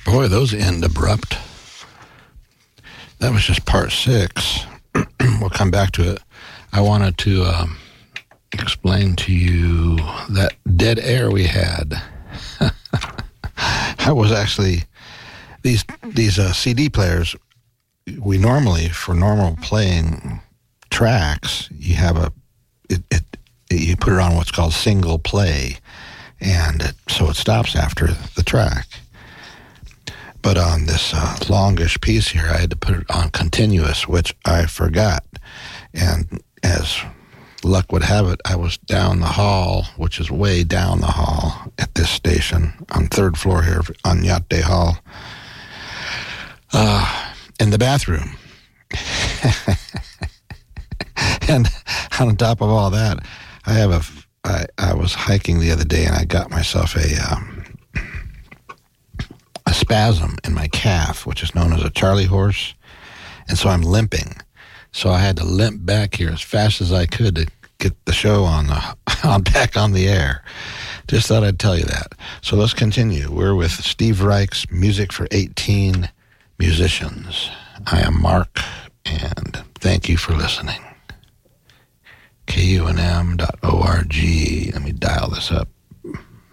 Boy, those end abrupt. That was just part 6. We'll come back to it. I wanted to explain to you that dead air we had. I was actually, these CD players, we normally, for normal playing tracks, you have you put it on what's called single play, and so it stops after the track. But on this longish piece here, I had to put it on continuous, which I forgot. And as luck would have it, I was down the hall, which is way down the hall at this station, on 3rd floor here on Yacht Hall, in the bathroom. And on top of all that, I was hiking the other day, and I got myself a spasm in my calf, which is known as a Charlie horse, and so I'm limping. So I had to limp back here as fast as I could to get the show back on the air. Just thought I'd tell you that. So let's continue. We're with Steve Reich's Music for 18 Musicians. I am Mark, and thank you for listening. KUNM.org. Let me dial this up.